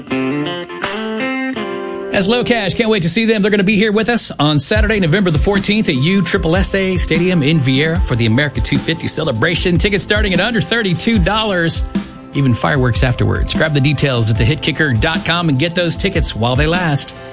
As Low Cash, can't wait to see them. They're going to be here with us on Saturday, November the 14th at USSSA Stadium in Vieira for the America 250 celebration. Tickets starting at under $32. Even fireworks afterwards. Grab the details at thehitkicker.com and get those tickets while they last.